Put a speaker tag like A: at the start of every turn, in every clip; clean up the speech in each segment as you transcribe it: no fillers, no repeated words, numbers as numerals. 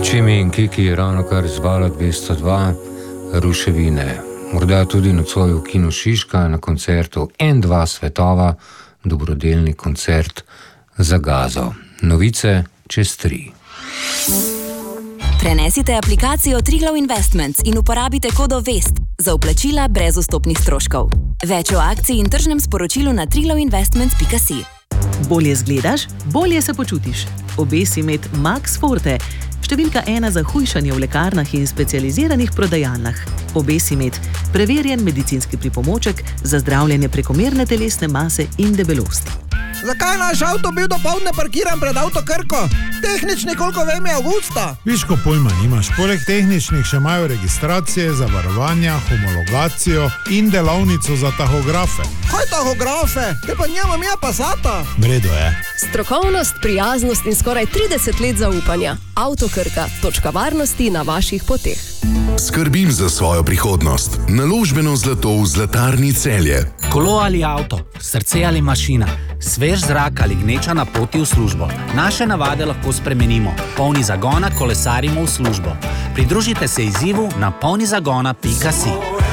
A: Čimi in Kiki je ravno kar izvala 202 ruševine. Morda tudi nocoj v kinu Šiška na koncertu N2 Svetova, dobrodelni koncert za Gazo. Novice čez 3.
B: Prenesite aplikacijo Triglav Investments in uporabite kodo VEST za vplačila brez vstopnih stroškov. Več o akciji in tržnem sporočilu na triglavinvestments.si.
C: Bolje zgledaš, bolje se počutiš. Obesi med Max Forte, številka 1 za hujšanje v lekarnah in specializiranih prodajalnah. Obesi med preverjen medicinski pripomoček za zdravljenje prekomerne telesne mase in debelosti.
D: Zakaj naš avto bil dopoldne parkiran pred Avtokrko? Tehnični, koliko vem, je avgusta.
E: Viš, ko pojma nimaš. Poleg tehničnih še imajo registracije, zavarovanja, homologacijo in delavnico za tahografe.
D: Kaj tahografe? Te pa njema mi je Passata.
E: Mredo je.
F: Strokovnost, prijaznost in skoraj 30 let zaupanja. Avtokrka, točka varnosti na vaših poteh.
G: Skrbim za svojo prihodnost. Naložbeno zlato v Zlatarni Celje.
H: Kolo ali avto, srce ali mašina, svež zrak ali gneča na poti v službo. Naše navade lahko spremenimo. Polni zagona kolesarimo v službo. Pridružite se izzivu na polnizagona.si.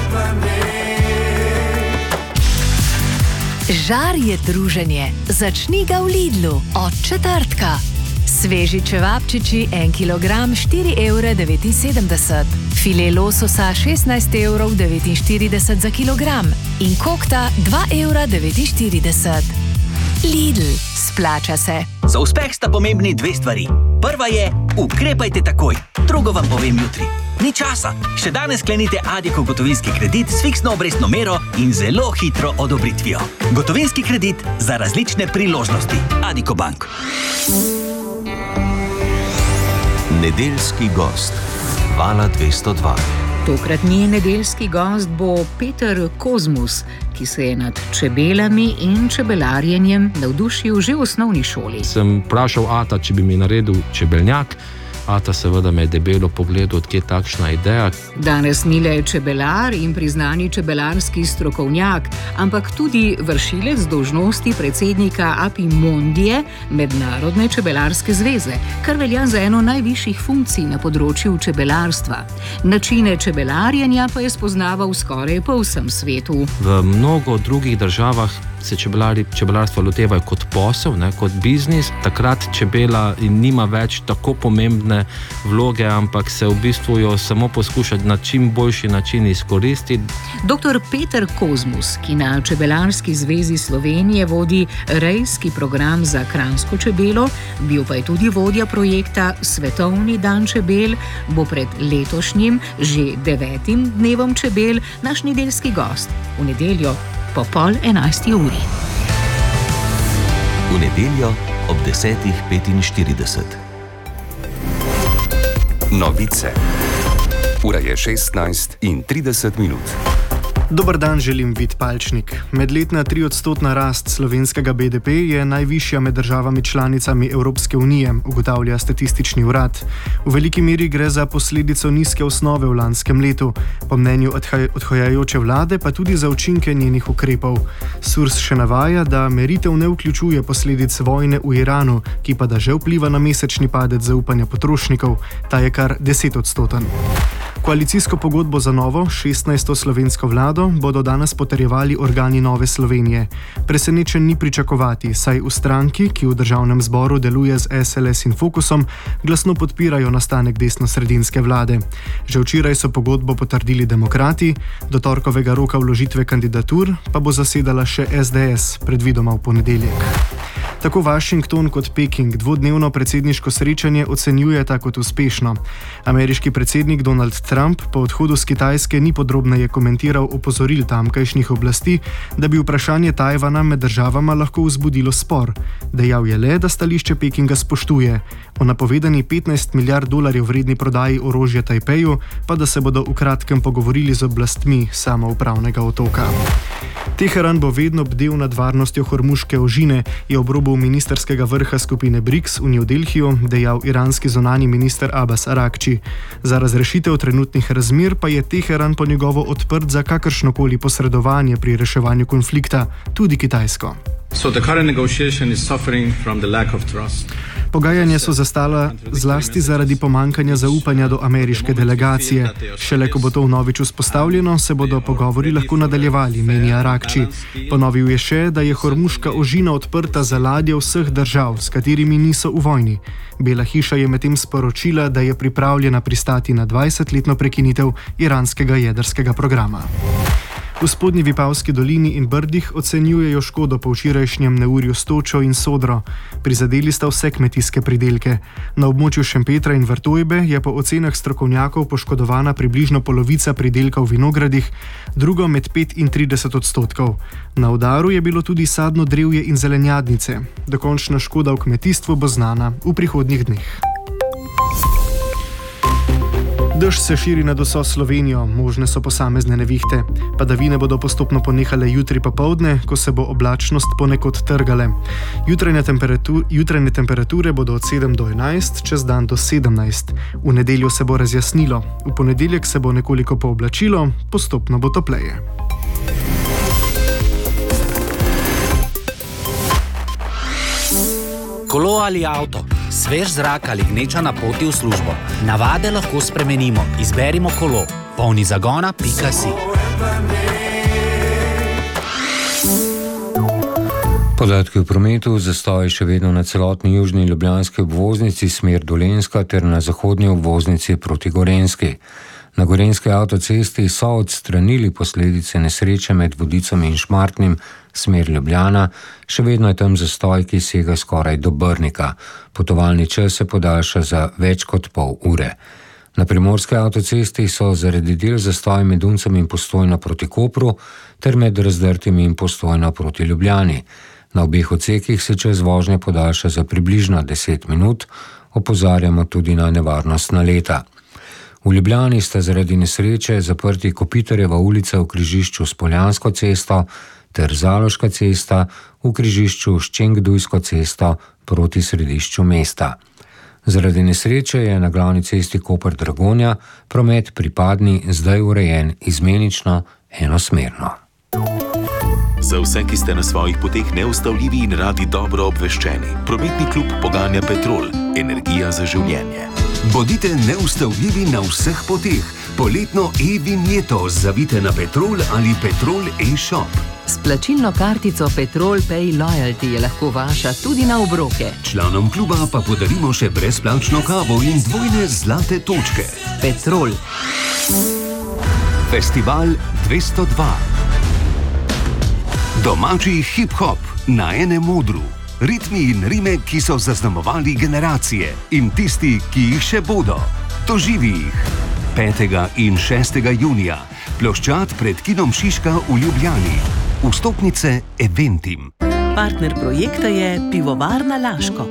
I: Žar je druženje. Začni ga v Lidlu od četrtka. Sveži čevapčiči 1 kilogram 4,79 €. File lososa 16,49 € za kilogram in kokta 2,49 €. Lidl, splača se.
J: Za uspeh sta pomembni dve stvari. Prva je, ukrepajte takoj. Drugo vam povem jutri. Ni časa. Še danes sklenite Addiko gotovinski kredit s fiksno obrestno mero in zelo hitro odobritvijo. Gotovinski kredit za različne priložnosti. Addiko Bank.
K: Nedeljski gost Vala 202.
L: Tokratni nedeljski gost bo Peter Kozmus, ki se je nad čebelami in čebelarjenjem navdušil že v osnovni šoli.
M: Sem vprašal ata, če bi mi naredil čebeljak. Ata seveda me je debelo pogledal, odkje je takšna ideja.
L: Danes ni le čebelar in priznani čebelarski strokovnjak, ampak tudi vršilec dolžnosti predsednika Apimondije, Mednarodne čebelarske zveze, kar velja za eno najvišjih funkcij na področju čebelarstva. Načine čebelarjenja pa je spoznaval skoraj po vsem svetu.
M: V mnogo drugih državah se čebelarstvo lotevajo kot posel, kot biznis. Takrat čebela nima več tako pomembne vloge, ampak se v bistvu jo samo poskuša na čim boljši način izkoristiti.
L: Dr. Peter Kozmus, ki na Čebelarski zvezi Slovenije vodi rejski program za kranjsko čebelo, bil pa je tudi vodja projekta Svetovni dan čebel, bo pred letošnjim, že 9. dnevom čebel, naš nedeljski gost. V nedeljo po 10:30.
K: V nedeljo ob 10:45.
N: Novice. Ura je 16:30.
O: Dober dan, želim Vid Palčnik. Medletna 3% rast slovenskega BDP je najvišja med državami članicami Evropske unije, ugotavlja Statistični urad. V veliki meri gre za posledico nizke osnove v lanskem letu, po mnenju odhajajoče vlade pa tudi za učinke njenih ukrepov. SURS še navaja, da meritev ne vključuje posledic vojne v Iranu, ki pa da že vpliva na mesečni padec zaupanja potrošnikov, ta je kar 10%. Koalicijsko pogodbo za novo, 16. slovensko vlado bodo danes potrjevali organi Nove Slovenije. Presenečen ni pričakovati, saj v stranki, ki v državnem zboru deluje z SLS in Fokusom, glasno podpirajo nastanek desnosredinske vlade. Že včeraj so pogodbo potrdili demokrati, do torkovega roka vložitve kandidatur pa bo zasedala še SDS, predvidoma v ponedeljek. Tako Washington kot Peking dvodnevno predsedniško srečanje ocenjujeta kot uspešno. Ameriški predsednik Donald Trump po odhodu z Kitajske ni podrobneje komentiral opozoril tamkajšnjih oblasti, da bi vprašanje Tajvana med državama lahko vzbudilo spor. Dejal je le, da stališče Pekinga spoštuje. O napovedani $15 milijard vredni prodaji orožja Tajpeju pa da se bodo v kratkem pogovorili z oblastmi samoupravnega otoka. Teheran bo vedno bdel nad varnostjo Hormuške ožine, je ob robu ministerskega vrha skupine BRICS v New Delhiju dejal iranski zunanji minister Abbas Arakči. Za razrešitev trenutnih razmer pa je Teheran po njegovo odprt za kakršnokoli posredovanje pri reševanju konflikta, tudi Kitajsko. Pogajanja so zastala zlasti zaradi pomankanja zaupanja do ameriške delegacije. Šele ko bo to vnovič vzpostavljeno, se bodo pogovori lahko nadaljevali, meni Arakči. Ponovil je še, da je Hormuška ožina odprta za ladje vseh držav, s katerimi niso v vojni. Bela hiša je medtem sporočila, da je pripravljena pristati na 20-letno prekinitev iranskega jedrskega programa. V spodnji Vipavski dolini in Brdih ocenjujejo škodo po včerajšnjem neurju s točo in sodro. Prizadeli sta vse kmetijske pridelke. Na območju Šempetra in Vrtojbe je po ocenah strokovnjakov poškodovana približno polovica pridelka v vinogradih, drugo med 5 in 30%. Na udaru je bilo tudi sadno drevje in zelenjadnice. Dokončna škoda v kmetijstvu bo znana v prihodnjih dneh. Dež se širi nad vso Slovenijo, možne so posamezne nevihte. Padavine bodo postopno ponehale jutri popoldne, ko se bo oblačnost ponekod trgale. Jutranje temperature bodo od 7 do 11, čez dan do 17. V nedeljo se bo razjasnilo, v ponedeljek se bo nekoliko pooblačilo, postopno bo topleje.
H: Kolo ali avto, svež zrak ali gneča na poti v službo. Navade lahko spremenimo. Izberimo kolo. Polni zagona.si.
A: Podatki v prometu, zastoj še vedno na celotni južni ljubljanski obvoznici smer Dolenjska ter na zahodni obvoznici proti Gorenjski. Na gorenjski avtocesti so odstranili posledice nesreče med Vodicom in Šmartnim smer Ljubljana, še vedno je tam zastoj, ki sega skoraj do Brnika. Potovalni čas se podaljša za več kot pol ure. Na primorski avtocesti so zaradi del zastoj med Uncem in Postojno proti Kopru ter med Razdrtim in Postojno proti Ljubljani. Na obeh odsekih se čas vožnje podaljša za približno 10 minut, opozarjamo tudi na nevarnost naleta. V Ljubljani sta zaradi nesreče zaprti Kopitarjeva ulica v križišču s Poljansko cesto ter Zaloška cesta v križišču s Čengdujsko cesto proti središču mesta. Zaradi nesreče je na glavni cesti Koper-Dragonja promet pripadni zdaj urejen izmenično enosmerno.
P: Za vse, ki ste na svojih poteh neustavljivi in radi dobro obveščeni, prometni klub poganja Petrol, energija za življenje.
Q: Bodite neustavljivi na vseh poteh. Poletno e-vinjeto zavite na Petrol ali Petrol e-shop.
R: S plačilno kartico Petrol Pay Loyalty je lahko vaša tudi na obroke.
Q: Članom kluba pa podarimo še brezplačno kavo in dvojne zlate točke.
R: Petrol.
Q: Festival 202. Domači hip-hop na enem odru. Ritmi in rime, ki so zaznamovali generacije in tisti, ki jih še bodo. Doživi jih. 5. in 6. junija. Ploščad pred kinom Šiška v Ljubljani. Vstopnice Eventim.
C: Partner projekta je Pivovarna Laško.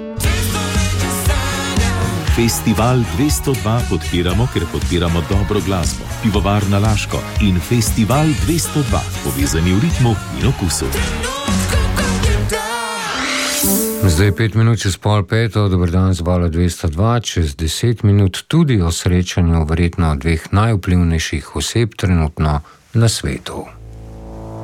P: Festival 202 podpiramo, ker podpiramo dobro glasbo. Pivovarna Laško in Festival 202, povezani v ritmu in okusu.
A: Zdaj 5 minut čez pol peto, dober dan z Vala 202, čez 10 minut tudi o srečanju verjetno dveh najvplivnejših oseb trenutno na svetu.